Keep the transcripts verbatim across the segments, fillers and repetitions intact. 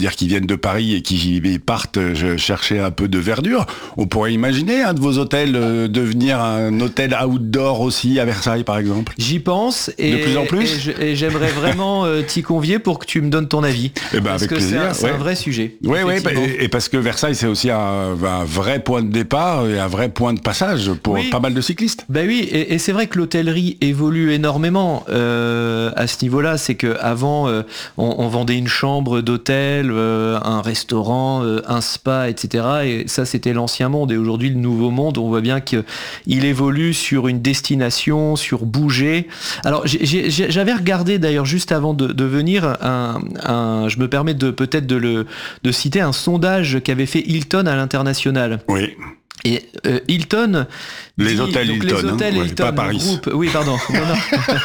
dire qui viennent de Paris et qui partent chercher un peu de verdure. On pourrait imaginer un de vos hôtels euh, devenir un hôtel outdoor aussi à Versailles, par exemple. J'y pense et, de plus en plus. et, je, et j'aimerais vraiment euh, t'y convier pour que tu me donnes ton avis. Eh ben, parce avec que plaisir. c'est, un, c'est ouais. un vrai sujet. Oui, oui, et, et parce que Versailles, c'est aussi un, un vrai point de départ et un vrai point de passage pour oui. pas mal de cyclistes. Ben oui, et, et c'est vrai que l'hôtellerie évolue énormément euh, à ce niveau-là. C'est qu'avant, euh, on, on vendait une chambre d'hôtel, euh, un restaurant, euh, un spa, et cetera. Et ça, c'était l'ancien monde. Et aujourd'hui, le nouveau monde, on voit bien qu'il évolue sur une destination, sur bouger. Alors, j'ai, j'ai, j'avais regardé d'ailleurs juste avant de, de venir, un, un, je me permets de peut-être de, le, de citer un sondage qu'avait fait Hilton à l'international. Oui. Et euh, Hilton, les dit, hôtels donc Hilton, les hôtels hein, Hilton, ouais, pas Paris. Groupe, oui, pardon. Non, non.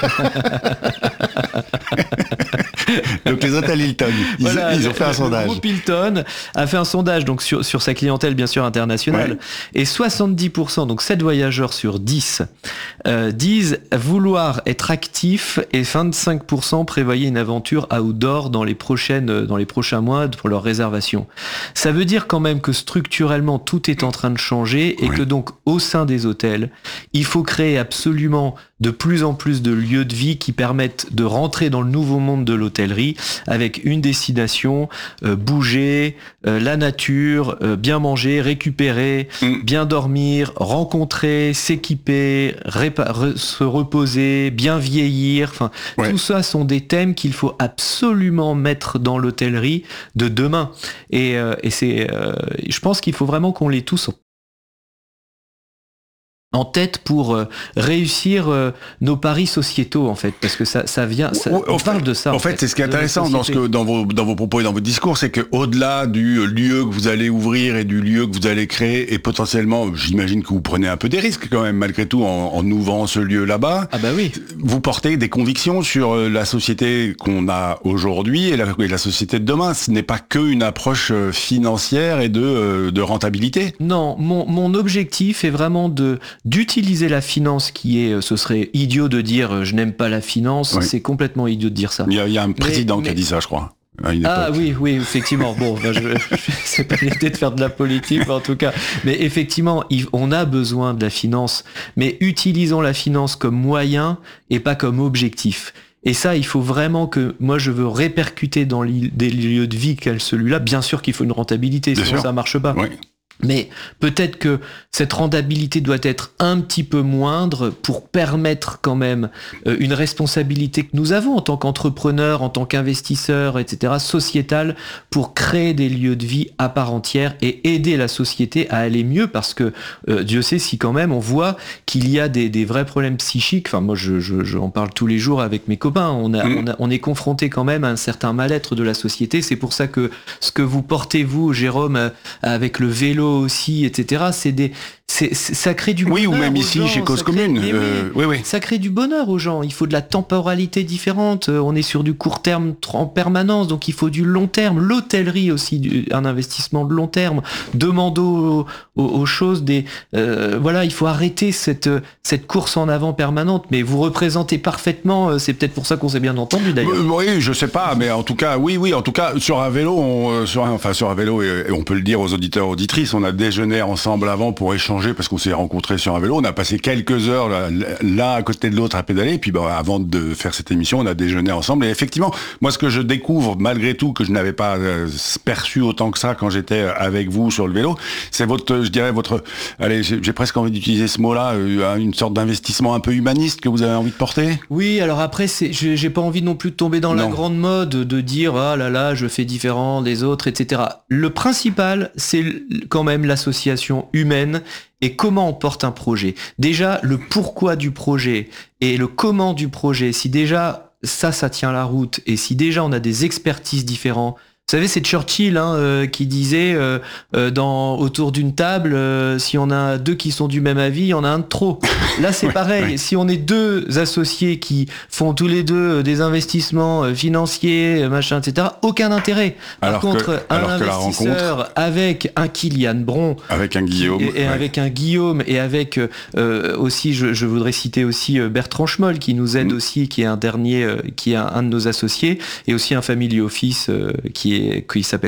Donc les hôtels Hilton, ils, voilà, ils ont fait un le, sondage. Le groupe Hilton a fait un sondage donc sur, sur sa clientèle bien sûr internationale, ouais. Et soixante-dix pour cent, donc sept voyageurs sur dix, euh, disent vouloir être actifs et vingt-cinq pour cent prévoyaient une aventure outdoor dans les prochaines, dans les prochains mois pour leur réservation. Ça veut dire quand même que structurellement tout est en train de changer et ouais. que donc au sein des hôtels, il faut créer absolument de plus en plus de lieux de vie qui permettent de rentrer dans le nouveau monde de l'hôtellerie avec une destination, euh, bouger, euh, la nature, euh, bien manger, récupérer, mmh. bien dormir, rencontrer, s'équiper, répa- re- se reposer, bien vieillir. Enfin, ouais. Tout ça sont des thèmes qu'il faut absolument mettre dans l'hôtellerie de demain. Et, euh, et c'est, euh, je pense qu'il faut vraiment qu'on les tous en tête pour euh, réussir euh, nos paris sociétaux en fait, parce que ça, ça vient, ça, on, on on parle fait, de ça. En, en fait, fait, c'est ce qui est intéressant dans ce que dans vos dans vos propos et dans vos discours, c'est que au-delà du lieu que vous allez ouvrir et du lieu que vous allez créer, et potentiellement, j'imagine que vous prenez un peu des risques quand même malgré tout en, en ouvrant ce lieu là-bas. Ah bah oui. Vous portez des convictions sur la société qu'on a aujourd'hui et la, et la société de demain. Ce n'est pas que une approche financière et de de rentabilité. Non, mon mon objectif est vraiment de d'utiliser la La finance qui est, ce serait idiot de dire je n'aime pas la finance, oui. C'est complètement idiot de dire ça. Il y a, il y a un président mais, qui mais... a dit ça, je crois. Ah oui, oui, effectivement. Bon, ben je, je, c'est pas l'idée de faire de la politique, mais en tout cas. Mais effectivement, on a besoin de la finance, mais utilisons la finance comme moyen et pas comme objectif. Et ça, il faut vraiment que, moi, je veux répercuter dans des lieux de vie comme celui-là. Bien sûr qu'il faut une rentabilité, sinon sûr. Ça marche pas. Oui. Mais peut-être que cette rentabilité doit être un petit peu moindre pour permettre quand même une responsabilité que nous avons en tant qu'entrepreneurs, en tant qu'investisseurs, et cetera, sociétale, pour créer des lieux de vie à part entière et aider la société à aller mieux, parce que euh, Dieu sait si quand même on voit qu'il y a des, des vrais problèmes psychiques. Enfin, moi, je, je, je en parle tous les jours avec mes copains. On, a, mmh. on, a, on est confronté quand même à un certain mal-être de la société. C'est pour ça que ce que vous portez, vous, Jérôme, avec le vélo aussi, et cetera. C'est des, c'est, c'est, ça crée du bonheur. Oui, ou même ici gens, chez Cause Commune. Euh, oui, oui. Ça crée du bonheur aux gens. Il faut de la temporalité différente. On est sur du court terme en permanence, donc il faut du long terme. L'hôtellerie aussi, du, un investissement de long terme. Demandons aux, aux, aux choses des, euh, voilà, il faut arrêter cette cette course en avant permanente. Mais vous représentez parfaitement. C'est peut-être pour ça qu'on s'est bien entendu d'ailleurs. Euh, oui, je sais pas, mais en tout cas, oui, oui, en tout cas, sur un vélo, on, sur un, enfin sur un vélo, et, et on peut le dire aux auditeurs, auditrices, on a déjeuné ensemble avant pour échanger parce qu'on s'est rencontrés sur un vélo. On a passé quelques heures l'un à côté de l'autre à pédaler. Et puis bah, avant de faire cette émission, on a déjeuné ensemble. Et effectivement, moi, ce que je découvre malgré tout, que je n'avais pas euh, perçu autant que ça quand j'étais avec vous sur le vélo, c'est votre, je dirais votre, allez, j'ai, j'ai presque envie d'utiliser ce mot-là, euh, une sorte d'investissement un peu humaniste que vous avez envie de porter. Oui, alors après, c'est, j'ai, j'ai pas envie non plus de tomber dans non. la grande mode de dire ah là là, je fais différent des autres, et cetera. Le principal, c'est quand même l'association humaine et comment on porte un projet. Déjà, le pourquoi du projet et le comment du projet, si déjà ça, ça tient la route et si déjà on a des expertises différentes. Vous savez, c'est Churchill hein, euh, qui disait euh, euh, dans autour d'une table, euh, si on a deux qui sont du même avis, il y en a un de trop. Là, c'est pareil. Oui. Si on est deux associés qui font tous les deux des investissements euh, financiers, machin, et cetera, aucun intérêt. Par alors contre, que, un investisseur rencontre, avec un Kylian Bron, avec un Guillaume, et, et ouais. avec un Guillaume, et avec euh, aussi, je, je voudrais citer aussi Bertrand Schmoll qui nous aide mmh. aussi, qui est un dernier, euh, qui est un, un de nos associés, et aussi un family office euh, qui est qui s'appelle